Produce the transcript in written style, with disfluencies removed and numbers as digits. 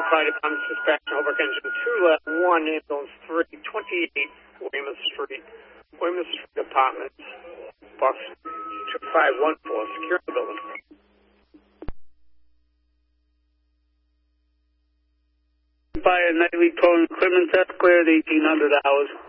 Fire Department dispatch Overwork Engine 2, Lab 1, Ambulance 3, 28 Weymouth Street Apartments, Box 2514, secure the building. Fire nightly towing equipment test cleared 1800 hours.